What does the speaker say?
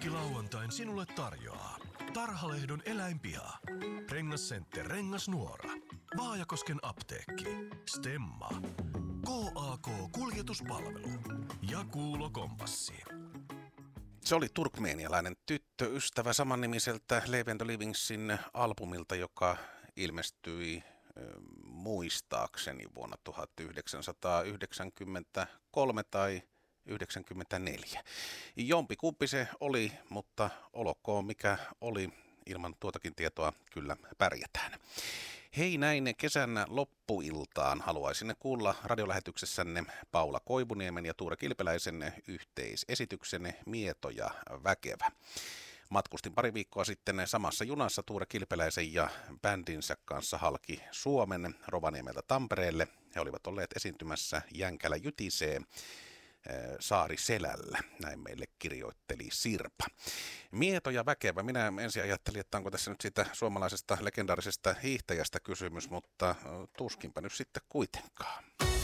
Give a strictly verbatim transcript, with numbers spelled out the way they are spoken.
Arkkilauantain sinulle tarjoaa Tarhalehdon eläinpiha, Rengascenter Rengasnuora, Vaajakosken apteekki, Stemma, K A K Kuljetuspalvelu ja Kuulo Kompassi. Se oli turkmeenialainen tyttöystävä samannimiseltä Levi and the Livingsin albumilta, joka ilmestyi muistaakseni vuonna tuhatyhdeksänsataayhdeksänkymmentäkolme tai yhdeksänkymmentäneljä. Jompikumpi se oli, mutta olkoon mikä oli, ilman tuotakin tietoa kyllä pärjätään. Hei, näin kesän loppuiltaan haluaisin kuulla radiolähetyksessänne Paula Koivuniemen ja Tuure Kilpeläisen yhteisesityksen Mieto ja väkevä. Matkustin pari viikkoa sitten samassa junassa Tuure Kilpeläisen ja bändinsä kanssa halki Suomen Rovaniemeltä Tampereelle. He olivat olleet esiintymässä Jänkälä jytisee Saariselällä, näin meille kirjoitteli Sirpa. Mieto ja väkevä. Minä ensin ajattelin, että onko tässä nyt siitä suomalaisesta legendaarisesta hiihtäjästä kysymys, mutta tuskinpä nyt sitten kuitenkaan.